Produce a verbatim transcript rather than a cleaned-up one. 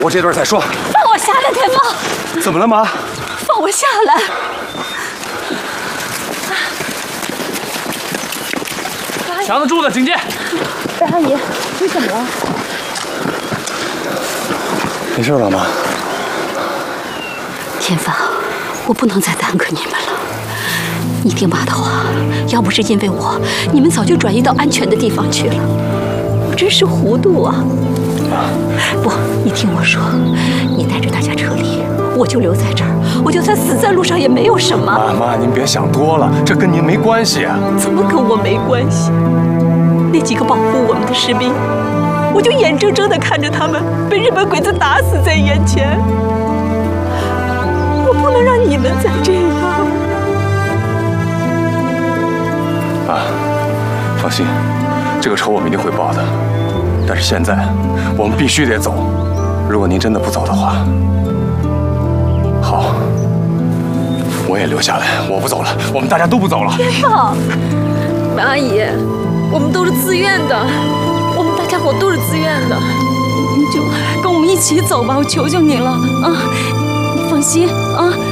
我这段再说。 放我下来，天放！ 怎么了，妈？ 放我下来！ 强子住的，警戒！ 白阿姨，你怎么了？ 没事了，妈。 天放，我不能再耽搁你们了。你听妈的话，要不是因为我，你们早就转移到安全的地方去了。我真是糊涂啊！不，你听我说，你带着大家撤离，我就留在这儿，我就算死在路上也没有什么。 妈妈，您别想多了，这跟您没关系啊。 怎么跟我没关系？那几个保护我们的士兵，我就眼睁睁地看着他们被日本鬼子打死在眼前。我不能让你们再这样。 妈，放心，这个仇我们一定会报的。但是现在我们必须得走。如果您真的不走的话，好，我也留下来，我不走了，我们大家都不走了。 天放，白阿姨，我们都是自愿的，我们大家伙都是自愿的，你就跟我们一起走吧，我求求你了啊！你放心啊。